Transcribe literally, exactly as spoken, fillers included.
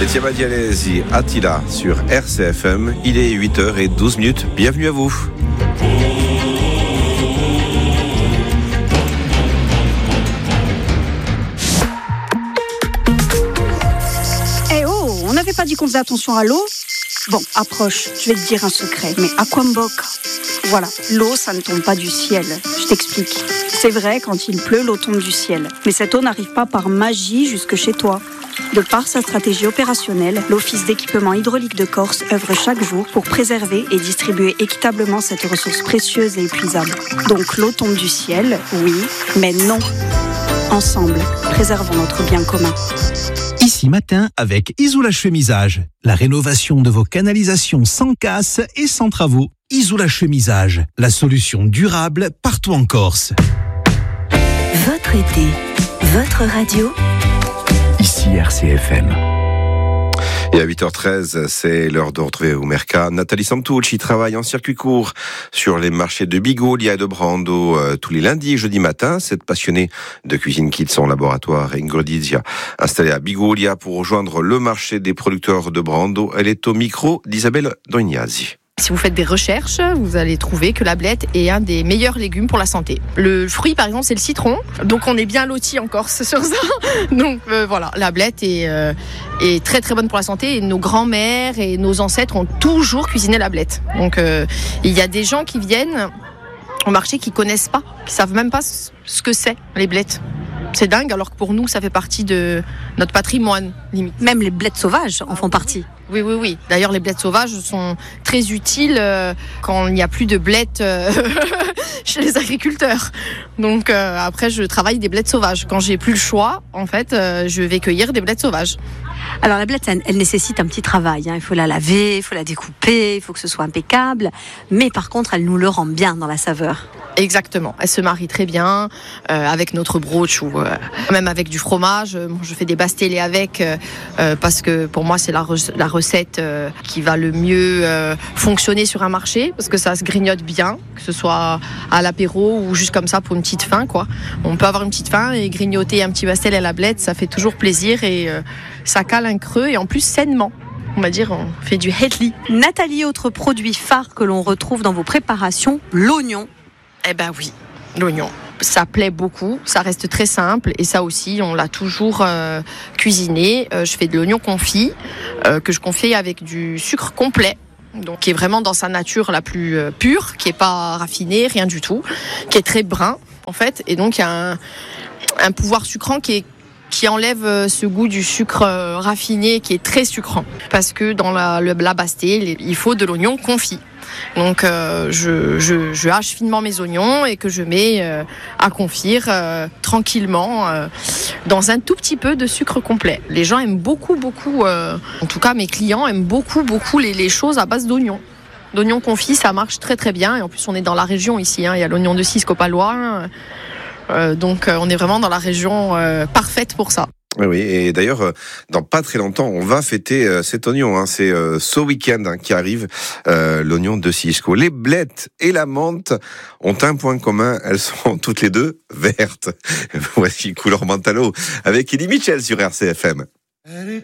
C'était Dialesi, Attila sur R C F M. Il est huit heures douze minutes. Bienvenue à vous. Eh oh, on n'avait pas dit qu'on faisait attention à l'eau ? Bon, approche, je vais te dire un secret, mais Aquamboca. Voilà, l'eau, ça ne tombe pas du ciel. Je t'explique. C'est vrai, quand il pleut, l'eau tombe du ciel. Mais cette eau n'arrive pas par magie jusque chez toi. De par sa stratégie opérationnelle, l'Office d'équipement hydraulique de Corse œuvre chaque jour pour préserver et distribuer équitablement cette ressource précieuse et épuisable. Donc l'eau tombe du ciel, oui, mais non. Ensemble, préservons notre bien commun. Ici matin avec Isola Chemisage. La rénovation de vos canalisations sans casse et sans travaux. Isola Chemisage, la solution durable partout en Corse. Votre été, votre radio. Ici R C F M. Et à huit heures treize, c'est l'heure de retrouver Omerka. Nathalie Santucci travaille en circuit court sur les marchés de Bigoglia et de Brando euh, tous les lundis et jeudis matin. Cette passionnée de cuisine quitte son laboratoire Ingrodizia installé à Bigoglia pour rejoindre le marché des producteurs de Brando. Elle est au micro d'Isabelle Dognasi. Si vous faites des recherches, vous allez trouver que la blette est un des meilleurs légumes pour la santé. Le fruit, par exemple, c'est le citron. Donc, on est bien lotis en Corse sur ça. Donc, euh, voilà, la blette est, euh, est très, très bonne pour la santé. Et nos grands-mères et nos ancêtres ont toujours cuisiné la blette. Donc, euh, il y a des gens qui viennent au marché qui connaissent pas, qui savent même pas ce que c'est, les blettes. C'est dingue, alors que pour nous, ça fait partie de notre patrimoine, limite. Même les blettes sauvages en font partie. Oui, oui, oui. D'ailleurs, les blettes sauvages sont très utiles euh, quand il n'y a plus de blettes euh, chez les agriculteurs. Donc euh, après, je travaille des blettes sauvages. Quand j'ai plus le choix, en fait, euh, je vais cueillir des blettes sauvages. Alors la blette, elle, elle nécessite un petit travail. Hein. Il faut la laver, il faut la découper, il faut que ce soit impeccable. Mais par contre, elle nous le rend bien dans la saveur. Exactement. Elle se marie très bien euh, avec notre brooch ou euh, même avec du fromage. Moi, je fais des bastellés avec euh, parce que pour moi, c'est la, re- la recette euh, qui va le mieux euh, fonctionner sur un marché parce que ça se grignote bien, que ce soit à l'apéro ou juste comme ça pour une petite faim, quoi. On peut avoir une petite faim et grignoter un petit bastel à la blette, ça fait toujours plaisir et euh, ça cale un creux et en plus sainement. On va dire, on fait du headly. Nathalie, autre produit phare que l'on retrouve dans vos préparations, l'oignon. Eh ben oui, l'oignon. Ça plaît beaucoup, ça reste très simple et ça aussi, on l'a toujours euh, cuisiné. Euh, je fais de l'oignon confit, euh, que je confie avec du sucre complet, donc qui est vraiment dans sa nature la plus euh, pure, qui est pas raffiné, rien du tout, qui est très brun en fait, et donc il y a un, un pouvoir sucrant qui est qui enlève ce goût du sucre raffiné qui est très sucrant. Parce que dans la, le, la bastée, il faut de l'oignon confit. Donc euh, je, je, je hache finement mes oignons et que je mets euh, à confire euh, tranquillement euh, dans un tout petit peu de sucre complet. Les gens aiment beaucoup, beaucoup, euh, en tout cas mes clients aiment beaucoup, beaucoup les, les choses à base d'oignons. L'oignon confit, ça marche très très bien. Et en plus, on est dans la région ici, hein. Il y a l'oignon de Cisque au Palois. Euh, donc euh, on est vraiment dans la région euh, parfaite pour ça. Oui, et d'ailleurs, euh, dans pas très longtemps, on va fêter euh, cet oignon. Hein, c'est euh, ce week-end hein, qui arrive, euh, l'oignon de Cisco. Les blettes et la menthe ont un point commun, elles sont toutes les deux vertes. Voici couleur mentalo avec Eddie Mitchell sur R C F M.